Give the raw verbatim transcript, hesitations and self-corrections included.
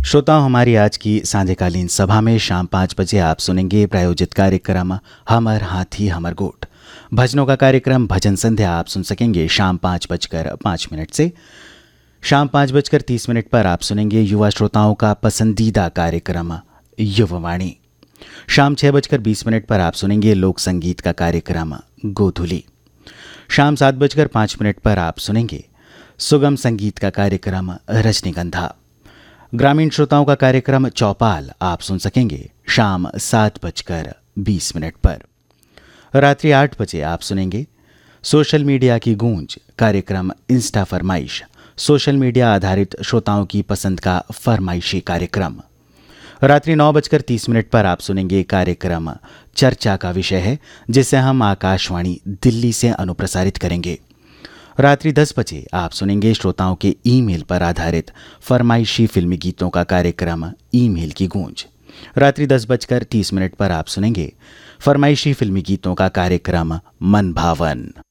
श्रोताओं, हमारी आज की सांध्यकालीन सभा में शाम पाँच बजे आप सुनेंगे प्रायोजित कार्यक्रम हमर हाथी हमर गोठ। भजनों का कार्यक्रम भजन संध्या आप सुन सकेंगे शाम पाँच बजकर पाँच मिनट से। शाम पाँच बजकर तीस मिनट पर आप सुनेंगे युवा श्रोताओं का पसंदीदा कार्यक्रम युववाणी। शाम छः बजकर बीस मिनट पर आप सुनेंगे लोक संगीत का कार्यक्रम गोधुली। शाम सात बजकर पाँच मिनट पर आप सुनेंगे सुगम संगीत का कार्यक्रम रजनीगंधा। ग्रामीण श्रोताओं का कार्यक्रम चौपाल आप सुन सकेंगे शाम सात बजकर बीस मिनट पर। रात्रि आठ बजे आप सुनेंगे सोशल मीडिया की गूंज कार्यक्रम इंस्टा फरमाइश। सोशल मीडिया आधारित श्रोताओं की पसंद का फरमाइशी कार्यक्रम। रात्रि नौ बजकर तीस मिनट पर आप सुनेंगे कार्यक्रम चर्चा का विषय है, जिसे हम आकाशवाणी दिल्ली से अनुप्रसारित करेंगे। रात्रि दस बजे आप सुनेंगे श्रोताओं के ईमेल पर आधारित फरमाइशी फिल्मी गीतों का कार्यक्रम ईमेल की गूंज। रात्रि दस बजकर तीस मिनट पर आप सुनेंगे फरमाइशी फिल्मी गीतों का कार्यक्रम मन भावन।